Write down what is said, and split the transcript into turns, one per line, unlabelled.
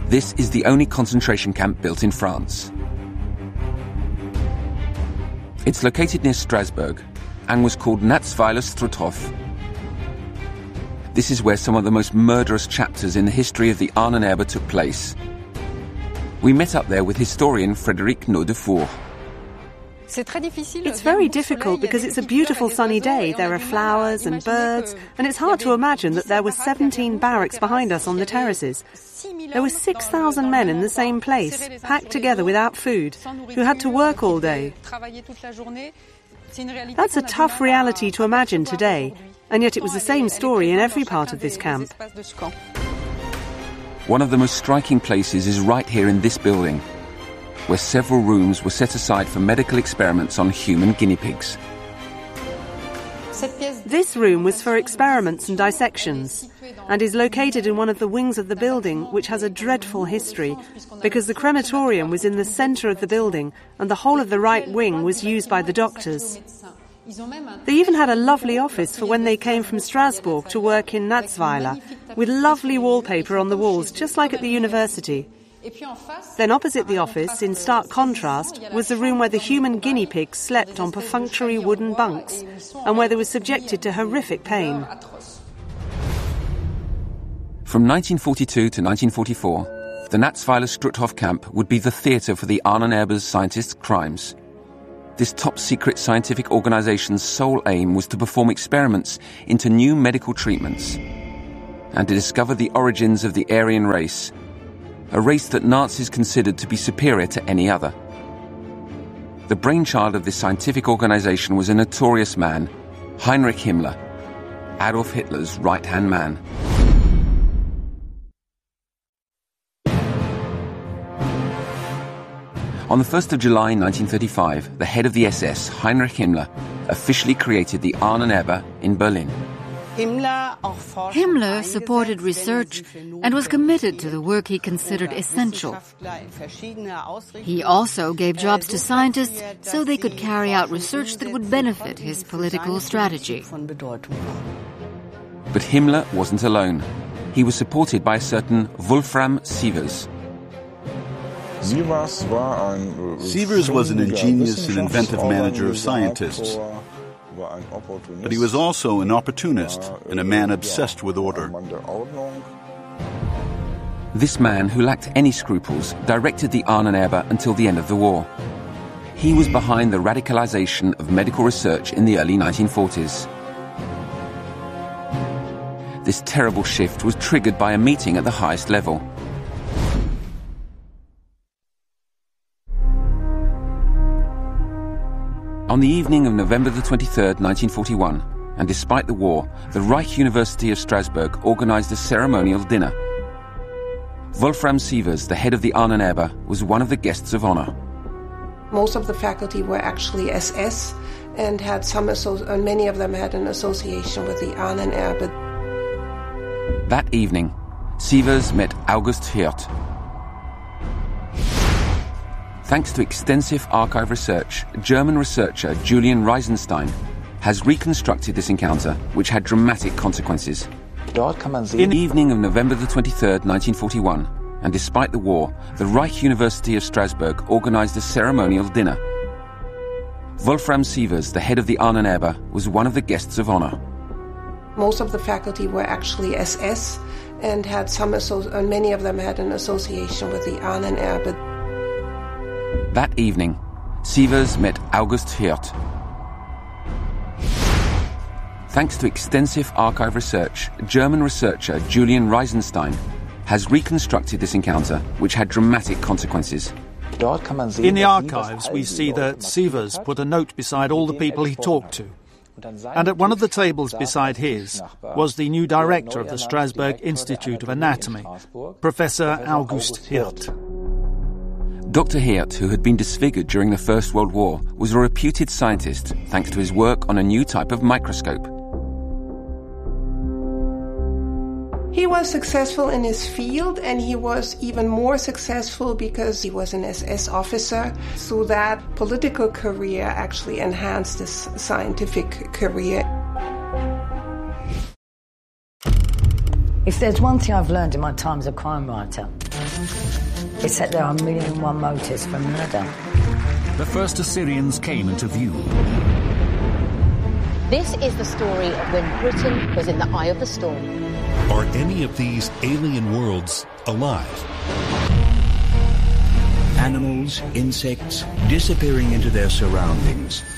This is the only concentration camp built in France. It's located near Strasbourg and was called Natzweiler Struthof. This is where some of the most murderous chapters in the history of the Ahnenerbe took place. We met up there with historian Frédéric Naudefour.
It's very difficult because it's a beautiful sunny day. There are flowers and birds, and it's hard to imagine that there were 17 barracks behind us on the terraces. There were 6,000 men in the same place, packed together without food, who had to work all day. That's a tough reality to imagine today, and yet it was the same story in every part of this camp.
One of the most striking places is right here in this building, where several rooms were set aside for medical experiments on human guinea pigs.
This room was for experiments and dissections, and is located in one of the wings of the building, which has a dreadful history, because the crematorium was in the centre of the building, and the whole of the right wing was used by the doctors. They even had a lovely office for when they came from Strasbourg to work in Natzweiler, with lovely wallpaper on the walls, just like at the university. Then opposite the office, in stark contrast, was the room where the human guinea pigs slept on perfunctory wooden bunks, and where they were subjected to horrific pain.
From 1942 to 1944, the Natzweiler Struthof camp would be the theatre for the Ahnenerbe's scientists' crimes. This top-secret scientific organisation's sole aim was to perform experiments into new medical treatments and to discover the origins of the Aryan race, a race that Nazis considered to be superior to any other. The brainchild of this scientific organisation was a notorious man, Heinrich Himmler, Adolf Hitler's right-hand man. On the 1st of July 1935, the head of the SS, Heinrich Himmler, officially created the Ahnenerbe in Berlin.
Himmler supported research and was committed to the work he considered essential. He also gave jobs to scientists so they could carry out research that would benefit his political strategy.
But Himmler wasn't alone. He was supported by a certain Wolfram Sievers.
Sievers was an ingenious and inventive manager of scientists, but he was also an opportunist and a man obsessed with order.
This man, who lacked any scruples, directed the Ahnenerbe until the end of the war. He was behind the radicalization of medical research in the early 1940s. This terrible shift was triggered by a meeting at the highest level. On the evening of November the 23rd, 1941, and despite the war, the Reich University of Strasbourg organized a ceremonial dinner. Wolfram Sievers, the head of the Ahnenerbe, was one of the guests of honor.
Most of the faculty were actually SS and had many of them had an association with the Ahnenerbe.
That evening, Sievers met August Hirt. Thanks to extensive archive research, German researcher Julian Reisenstein has reconstructed this encounter, which had dramatic consequences. In the evening of November the 23rd, 1941, and despite the war, the Reich University of Strasbourg organized a ceremonial dinner. Wolfram Sievers, the head of the Ahnenerbe, was one of the guests of honor.
Most of the faculty were actually SS and had many of them had an association with the Ahnenerbe.
That evening, Sievers met August Hirt. Thanks to extensive archive research, German researcher Julian Reisenstein has reconstructed this encounter, which had dramatic consequences.
In the archives, we see that Sievers put a note beside all the people he talked to. And at one of the tables beside his was the new director of the Strasbourg Institute of Anatomy, Professor August Hirt.
Dr. Hirt, who had been disfigured during the First World War, was a reputed scientist thanks to his work on a new type of microscope.
He was successful in his field, and he was even more successful because he was an SS officer. So that political career actually enhanced his scientific career.
If there's one thing I've learned in my time as a crime writer, it's that there are 1,000,001 motives for murder.
The first Assyrians came into view.
This is the story of when Britain was in the eye of the storm.
Are any of these alien worlds alive?
Animals, insects, disappearing into their surroundings.